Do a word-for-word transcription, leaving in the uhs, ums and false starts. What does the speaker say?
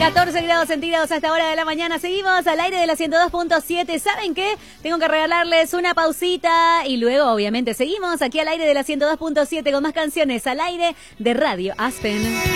catorce grados centígrados a esta hora de la mañana. Seguimos al aire de la ciento dos punto siete. ¿Saben qué? Tengo que regalarles una pausita y luego, obviamente, seguimos aquí al aire de la ciento dos punto siete con más canciones al aire de Radio Aspen.